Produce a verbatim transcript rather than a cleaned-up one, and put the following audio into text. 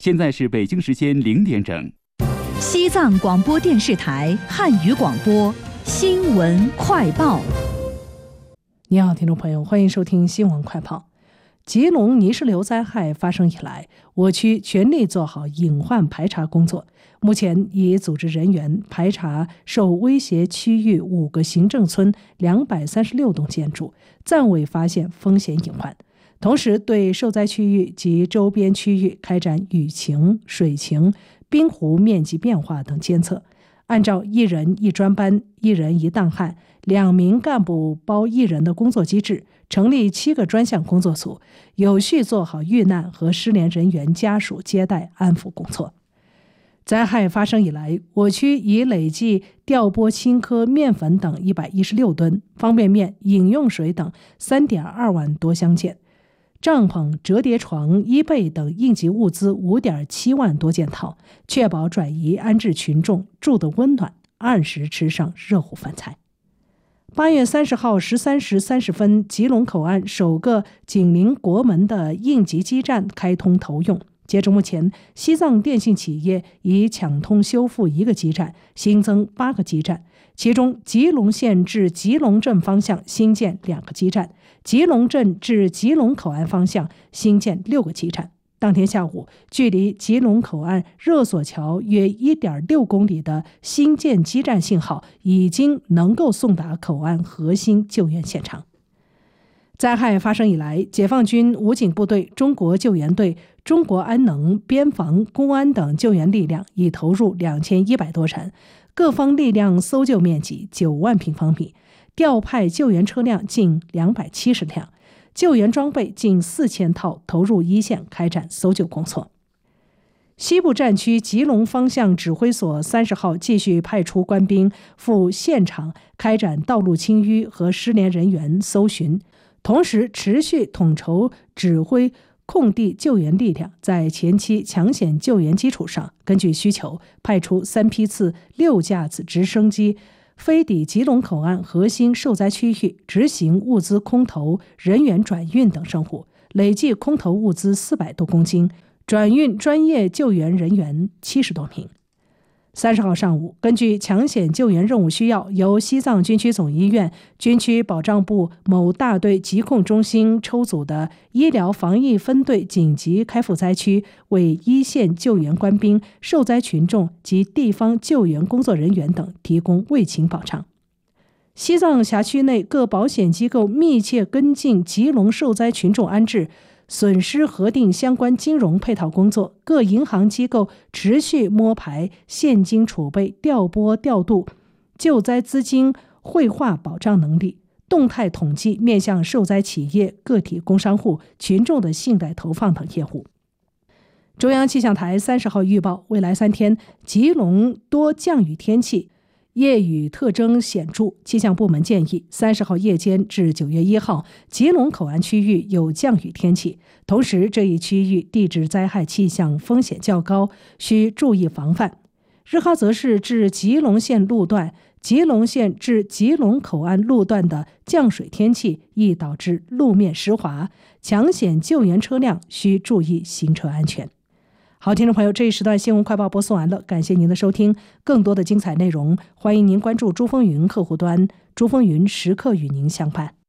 现在是北京时间零点整。 西藏广播电视台汉语广播新闻快报。 你好，听众朋友，欢迎收听新闻快报。吉隆泥石流灾害发生以来，我区全力做好隐患排查工作，目前已组织人员排查受威胁区域五个行政村两百三十六栋建筑，暂未发现风险隐患。同时对受灾区域及周边区域开展雨情、水情、冰湖面积变化等监测，按照一人一专班、一人一档案、两名干部包一人的工作机制，成立七个专项工作组，有序做好遇难和失联人员家属接待安抚工作。灾害发生以来，我区已累计调拨青稞、面粉等一百一十六吨，方便面、饮用水等 三点二万多箱件，帐篷、折叠床、衣被等应急物资 五点七万多件套，确保转移安置群众住得温暖，按时吃上热乎饭菜。八月三十号十三时三十分，吉隆口岸首个紧邻国门的应急基站开通投用。截至目前，西藏电信企业已抢通修复一个基站，新增八个基站，其中吉隆县至吉隆镇方向新建两个基站，吉隆镇至吉隆口岸方向新建六个基站。当天下午，距离吉隆口岸热索桥约 一点六公里的新建基站信号已经能够送达口岸核心救援现场。灾害发生以来，解放军武警部队、中国救援队、中国安能、边防、公安等救援力量已投入两千一百多人，各方力量搜救面积九万平方米，调派救援车辆近两百七十辆，救援装备近四千套，投入一线开展搜救工作。西部战区吉隆方向指挥所三十号继续派出官兵赴现场开展道路清淤和失联人员搜寻，同时持续统筹指挥空地救援力量，在前期抢险救援基础上，根据需求派出三批次六架次直升机飞抵吉隆口岸核心受灾区域，执行物资空投、人员转运等任务，累计空投物资四百多公斤，转运专业救援人员七十多名。三十号上午，根据抢险救援任务需要，由西藏军区总医院、军区保障部某大队疾控中心抽组的医疗防疫分队紧急开赴灾区，为一线救援官兵、受灾群众及地方救援工作人员等提供卫勤保障。西藏辖区内各保险机构密切跟进吉隆受灾群众安置、损失核定相关金融配套工作，各银行机构持续摸排现金储备调拨调度、救灾资金汇化保障能力，动态统计面向受灾企业、个体工商户、群众的信贷投放等业务。中央气象台三十号预报，未来三天吉隆多降雨天气，夜雨特征显著，气象部门建议三十号夜间至九月一号，吉隆口岸区域有降雨天气，同时这一区域地质灾害气象风险较高，需注意防范。日喀则市至吉隆县路段、吉隆县至吉隆口岸路段的降水天气易导致路面湿滑，抢险救援车辆需注意行车安全。好，听众朋友，这一时段新闻快报播送完了，感谢您的收听。更多的精彩内容，欢迎您关注珠峰云客户端，珠峰云时刻与您相伴。